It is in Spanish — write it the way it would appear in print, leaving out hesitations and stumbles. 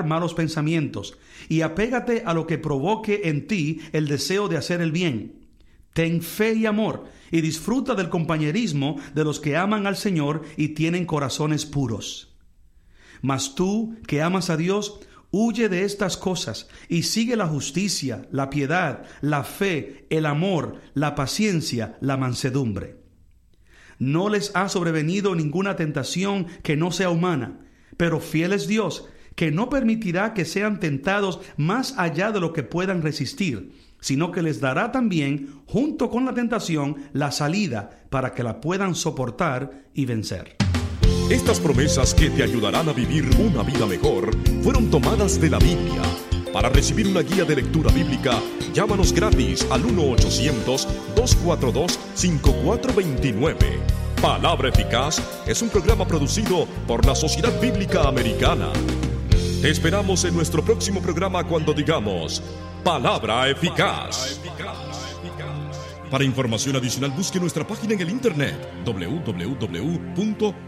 malos pensamientos y apégate a lo que provoque en ti el deseo de hacer el bien. Ten fe y amor y disfruta del compañerismo de los que aman al Señor y tienen corazones puros. Mas tú, que amas a Dios, huye de estas cosas y sigue la justicia, la piedad, la fe, el amor, la paciencia, la mansedumbre. No les ha sobrevenido ninguna tentación que no sea humana, pero fiel es Dios, que no permitirá que sean tentados más allá de lo que puedan resistir, sino que les dará también, junto con la tentación, la salida para que la puedan soportar y vencer. Estas promesas que te ayudarán a vivir una vida mejor fueron tomadas de la Biblia. Para recibir una guía de lectura bíblica, llámanos gratis al 1-800-242-5429. Palabra Eficaz es un programa producido por la Sociedad Bíblica Americana. Te esperamos en nuestro próximo programa cuando digamos Palabra Eficaz. Para información adicional busque nuestra página en el internet www